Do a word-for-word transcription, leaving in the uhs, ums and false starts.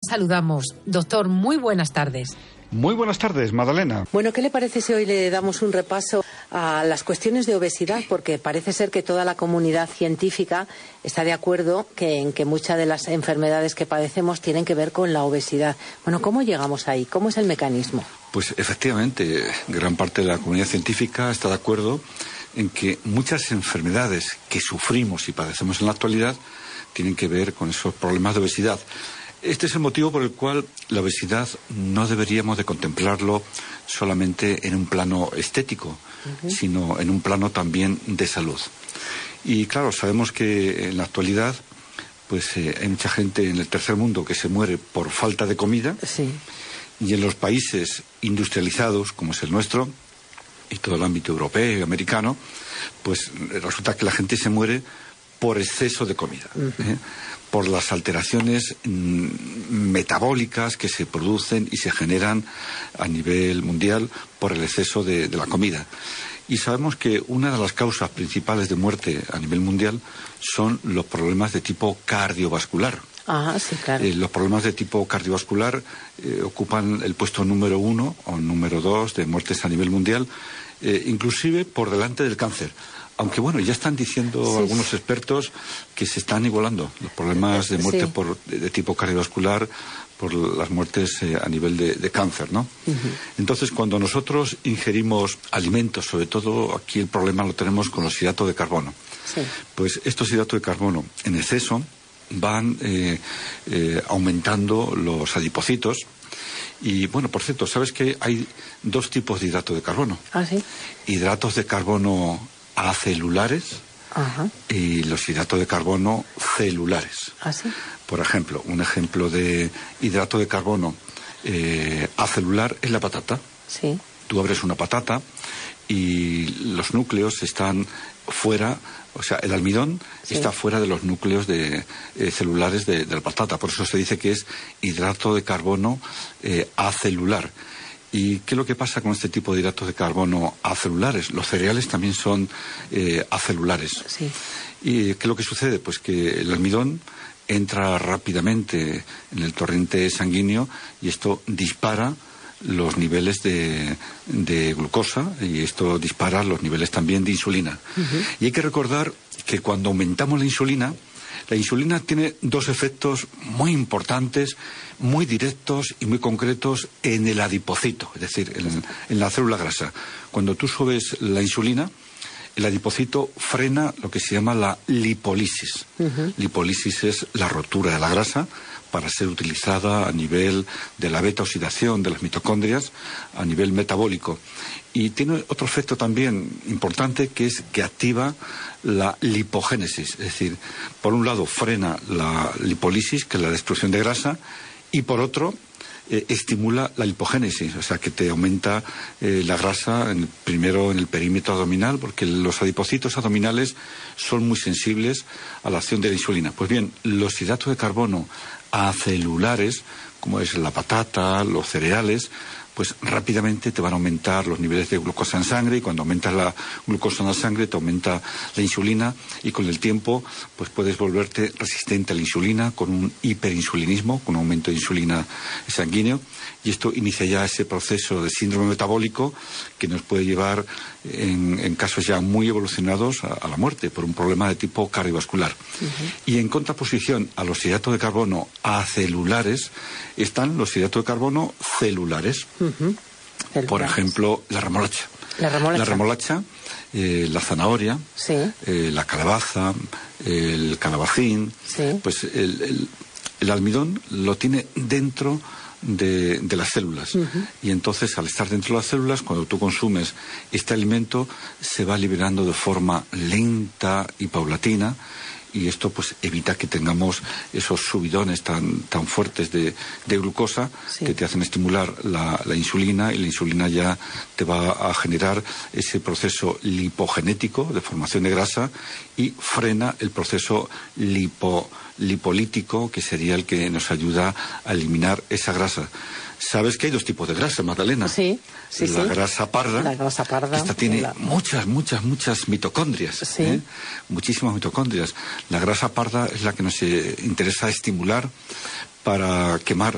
Saludamos. Doctor, muy buenas tardes. Muy buenas tardes, Magdalena. Bueno, ¿qué le parece si hoy le damos un repaso a las cuestiones de obesidad? Porque parece ser que toda la comunidad científica está de acuerdo que, en que muchas de las enfermedades que padecemos tienen que ver con la obesidad. Bueno, ¿cómo llegamos ahí? ¿Cómo es el mecanismo? Pues efectivamente, gran parte de la comunidad científica está de acuerdo en que muchas enfermedades que sufrimos y padecemos en la actualidad tienen que ver con esos problemas de obesidad. Este es el motivo por el cual la obesidad no deberíamos de contemplarlo solamente en un plano estético, uh-huh. sino en un plano también de salud. Y claro, sabemos que en la actualidad pues eh, hay mucha gente en el tercer mundo que se muere por falta de comida, sí. y en los países industrializados, como es el nuestro, y todo el ámbito europeo y americano, pues resulta que la gente se muere por exceso de comida, uh-huh. ¿eh? por las alteraciones mm, metabólicas que se producen y se generan a nivel mundial por el exceso de, de la comida. Y sabemos que una de las causas principales de muerte a nivel mundial son los problemas de tipo cardiovascular. Ah, sí, claro. Eh, los problemas de tipo cardiovascular eh, ocupan el puesto número uno o número dos de muertes a nivel mundial, eh, inclusive por delante del cáncer. Aunque bueno, ya están diciendo sí, algunos sí. expertos que se están igualando los problemas de muerte sí. por, de, de tipo cardiovascular por las muertes eh, a nivel de, de cáncer, ¿no? Uh-huh. Entonces, cuando nosotros ingerimos alimentos, sobre todo aquí el problema lo tenemos con los hidratos de carbono, sí. pues estos hidratos de carbono en exceso van eh, eh, aumentando los adipocitos. Y bueno, por cierto, ¿sabes que hay dos tipos de hidratos de carbono? Ah, sí. Hidratos de carbono acelulares Ajá. y los hidratos de carbono celulares. ¿Ah, sí? Por ejemplo, un ejemplo de hidrato de carbono eh, acelular es la patata. Sí. Tú abres una patata y los núcleos están fuera, o sea, el almidón sí. está fuera de los núcleos de, eh, celulares de, de la patata. Por eso se dice que es hidrato de carbono eh, acelular. ¿Y qué es lo que pasa con este tipo de hidratos de carbono acelulares? Los cereales también son eh, acelulares. Sí. ¿Y qué es lo que sucede? Pues que el almidón entra rápidamente en el torrente sanguíneo y esto dispara los niveles de, de glucosa y esto dispara los niveles también de insulina. Uh-huh. Y hay que recordar que cuando aumentamos la insulina, la insulina tiene dos efectos muy importantes, muy directos y muy concretos en el adipocito, es decir, en, en la célula grasa. Cuando tú subes la insulina, el adipocito frena lo que se llama la lipólisis. Uh-huh. Lipólisis es la rotura de la grasa para ser utilizada a nivel de la beta oxidación de las mitocondrias, a nivel metabólico. Y tiene otro efecto también importante, que es que activa la lipogénesis. Es decir, por un lado frena la lipólisis, que es la destrucción de grasa, y por otro eh, estimula la lipogénesis, o sea que te aumenta eh, la grasa en, primero en el perímetro abdominal, porque los adipocitos abdominales son muy sensibles a la acción de la insulina. Pues bien, los hidratos de carbono acelulares, como es la patata, los cereales, pues rápidamente te van a aumentar los niveles de glucosa en sangre, y cuando aumentas la glucosa en la sangre te aumenta la insulina, y con el tiempo pues puedes volverte resistente a la insulina con un hiperinsulinismo, con un aumento de insulina sanguíneo, y esto inicia ya ese proceso de síndrome metabólico que nos puede llevar en, en casos ya muy evolucionados a, a la muerte por un problema de tipo cardiovascular. Uh-huh. Y en contraposición a los hidratos de carbono acelulares están los hidratos de carbono celulares. Uh-huh. Por ejemplo, la remolacha. La remolacha. La remolacha, eh, la zanahoria, sí. eh, la calabaza, el calabacín, sí. pues el, el, el almidón lo tiene dentro de, de las células. Uh-huh. Y entonces, al estar dentro de las células, cuando tú consumes este alimento, se va liberando de forma lenta y paulatina, y esto pues evita que tengamos esos subidones tan tan fuertes de, de glucosa, sí. que te hacen estimular la, la insulina, y la insulina ya te va a generar ese proceso lipogenético de formación de grasa y frena el proceso lipo, lipolítico, que sería el que nos ayuda a eliminar esa grasa. ¿Sabes que hay dos tipos de grasa, Magdalena? Sí, sí, la sí. grasa parda, la grasa parda, esta tiene la... muchas, muchas, muchas mitocondrias, sí. ¿eh? muchísimas mitocondrias. La grasa parda es la que nos eh, interesa estimular para quemar